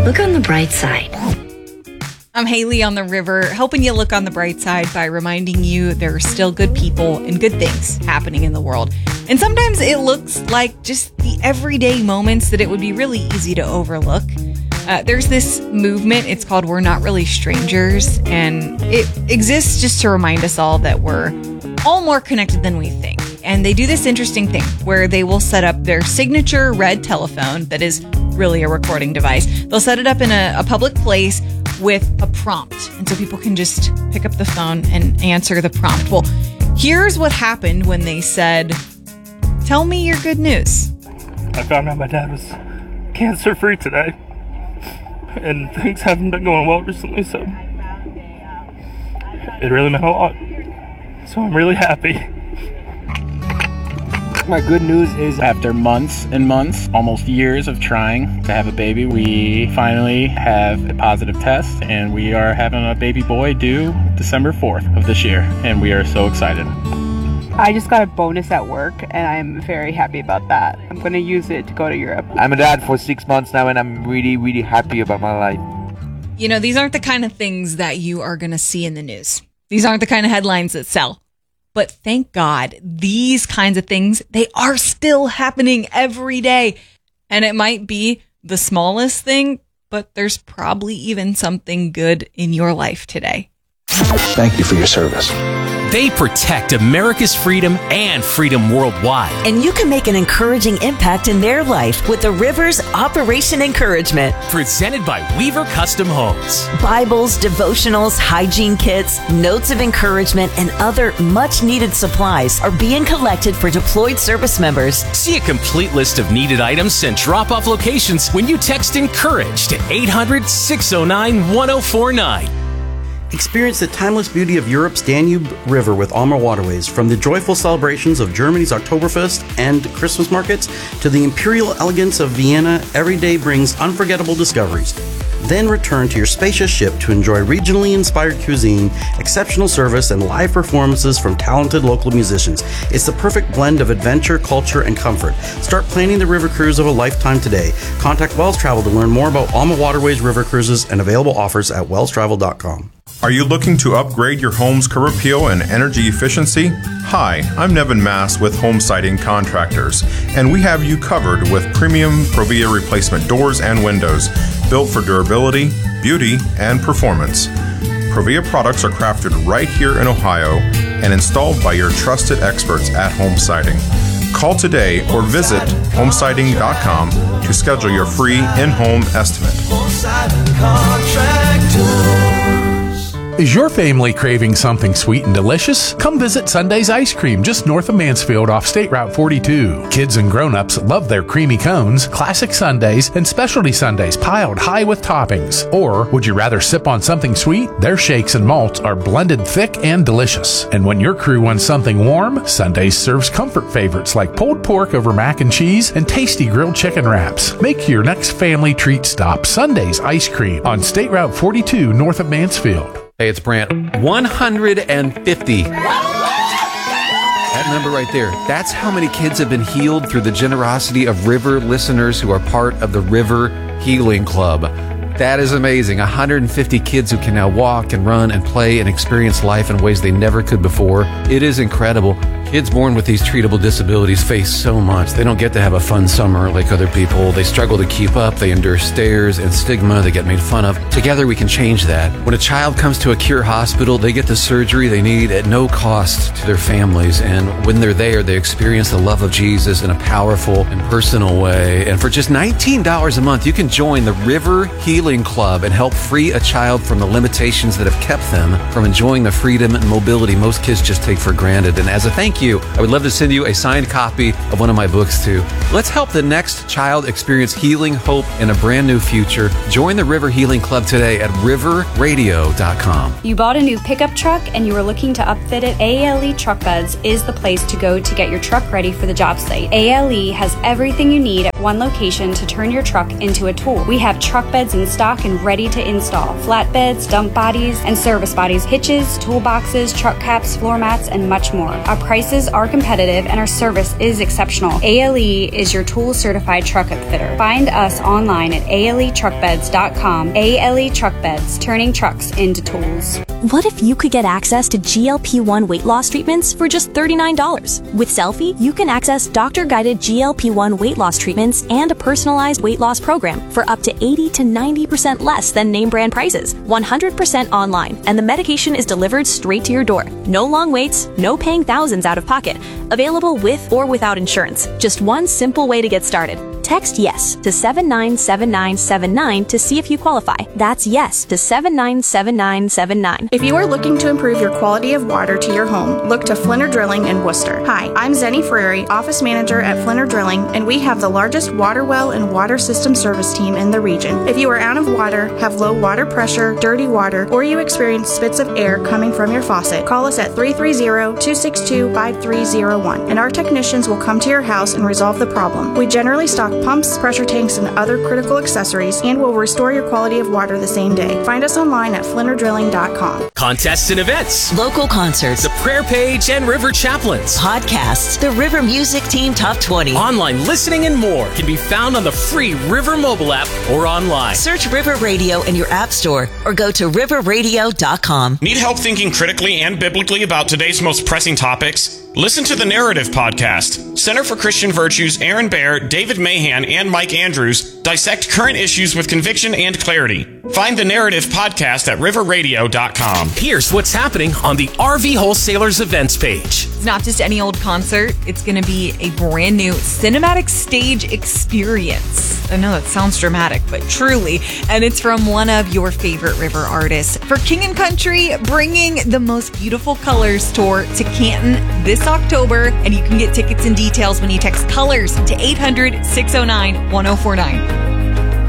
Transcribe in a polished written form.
Look on the bright side. I'm Haley on the river, helping you look on the bright side by reminding you there are still good people and good things happening in the world. And sometimes it looks like just the everyday moments that it would be really easy to overlook. There's this movement, it's called We're Not Really Strangers, and it exists just to remind us all that we're all more connected than we think. And they do this interesting thing where they will set up their signature red telephone that is really a recording device. They'll set it up in a public place with a prompt. And so people can just pick up the phone and answer the prompt. Well, here's what happened when they said, "Tell me your good news." I found out my dad was cancer-free today. And things haven't been going well recently, so it really meant a lot. So I'm really happy. My good news is after months and months, almost years of trying to have a baby, we finally have a positive test, and we are having a baby boy due December 4th of this year, and we are so excited. I just got a bonus at work, and I'm very happy about that. I'm going to use it to go to Europe. I'm a dad for 6 months now, and I'm really, really happy about my life. You know, these aren't the kind of things that you are going to see in the news. These aren't the kind of headlines that sell. But thank God, these kinds of things, they are still happening every day. And it might be the smallest thing, but there's probably even something good in your life today. Thank you for your service. They protect America's freedom and freedom worldwide. And you can make an encouraging impact in their life with the Rivers Operation Encouragement. Presented by Weaver Custom Homes. Bibles, devotionals, hygiene kits, notes of encouragement, and other much-needed supplies are being collected for deployed service members. See a complete list of needed items and drop-off locations when you text ENCOURAGE to 800-609-1049. Experience the timeless beauty of Europe's Danube River with Alma Waterways. From the joyful celebrations of Germany's Oktoberfest and Christmas markets to the imperial elegance of Vienna, every day brings unforgettable discoveries. Then return to your spacious ship to enjoy regionally inspired cuisine, exceptional service, and live performances from talented local musicians. It's the perfect blend of adventure, culture, and comfort. Start planning the river cruise of a lifetime today. Contact Wells Travel to learn more about Alma Waterways river cruises and available offers at wellstravel.com. Are you looking to upgrade your home's curb appeal and energy efficiency? Hi, I'm Nevin Mass with Home Siding Contractors, and we have you covered with premium Provia replacement doors and windows, built for durability, beauty, and performance. Provia products are crafted right here in Ohio and installed by your trusted experts at Home Siding. Call today or visit homesiding.com to schedule your free in-home estimate. Home Siding Contractors. Is your family craving something sweet and delicious? Come visit Sunday's Ice Cream just north of Mansfield off State Route 42. Kids and grown-ups love their creamy cones, classic sundaes, and specialty sundaes piled high with toppings. Or would you rather sip on something sweet? Their shakes and malts are blended thick and delicious. And when your crew wants something warm, Sundays serves comfort favorites like pulled pork over mac and cheese and tasty grilled chicken wraps. Make your next family treat stop Sunday's Ice Cream on State Route 42 north of Mansfield. Hey, it's Brant. 150. That number right there. That's how many kids have been healed through the generosity of River listeners who are part of the River Healing Club. That is amazing. 150 kids who can now walk and run and play and experience life in ways they never could before. It is incredible. Kids born with these treatable disabilities face so much. They don't get to have a fun summer like other people. They struggle to keep up. They endure stares and stigma. They get made fun of. Together we can change that. When a child comes to a Cure hospital, they get the surgery they need at no cost to their families. And when they're there, they experience the love of Jesus in a powerful and personal way. And for just $19 a month, you can join the River Healing Club and help free a child from the limitations that have kept them from enjoying the freedom and mobility most kids just take for granted. And as a thank you, I would love to send you a signed copy of one of my books too. Let's help the next child experience healing, hope, and a brand new future. Join the River Healing Club today at riverradio.com. You bought a new pickup truck and you are looking to upfit it? ALE Truck Beds is the place to go to get your truck ready for the job site. ALE has everything you need at one location to turn your truck into a tool. We have truck beds in stock and ready to install. Flatbeds, dump bodies, and service bodies, hitches, toolboxes, truck caps, floor mats, and much more. Our prices prices are competitive and our service is exceptional. ALE is your tool certified truck upfitter. Find us online at aletruckbeds.com. ALE Truck Beds, turning trucks into tools. What if you could get access to GLP-1 weight loss treatments for just $39? With Selfie, you can access doctor-guided GLP-1 weight loss treatments and a personalized weight loss program for up to 80 to 90% less than name brand prices, 100% online, and the medication is delivered straight to your door. No long waits, no paying thousands out of pocket. Available with or without insurance. Just one simple way to get started. Text YES to 797979 to see if you qualify. That's YES to 797979. If you are looking to improve your quality of water to your home, look to Flinner Drilling in Worcester. Hi, I'm Zenny Frary, Office Manager at Flinner Drilling, and we have the largest water well and water system service team in the region. If you are out of water, have low water pressure, dirty water, or you experience spits of air coming from your faucet, call us at 330-262-5301, and our technicians will come to your house and resolve the problem. We generally stock pumps, pressure tanks, and other critical accessories, and will restore your quality of water the same day. Find us online at flinnerdrilling.com. Contests and events, local concerts, the prayer page and River Chaplains, podcasts, the River Music Team Top 20, online listening, and more can be found on the free River mobile app or online. Search River Radio in your app store or go to riverradio.com. Need help thinking critically and biblically about today's most pressing topics? Listen to the Narrative Podcast. Center for Christian Virtues, Aaron Baer, David Mahan, and Mike Andrews dissect current issues with conviction and clarity. Find the Narrative Podcast at riverradio.com. Here's what's happening on the RV Wholesalers events page. It's not just any old concert. It's going to be a brand new cinematic stage experience. I know that sounds dramatic, but truly. And it's from one of your favorite river artists. For King & Country, bringing the Most Beautiful Colors tour to Canton this October. And you can get tickets and details when you text COLORS to 800-609-1049.